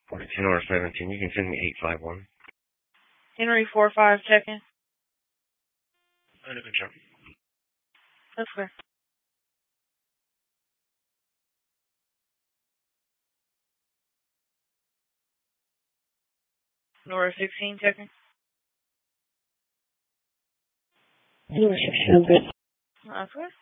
42 North 17. You can send me 851. Henry 45 checking. Under control. That's clear. Nora 16 checking. Nora 16, good. That's clear.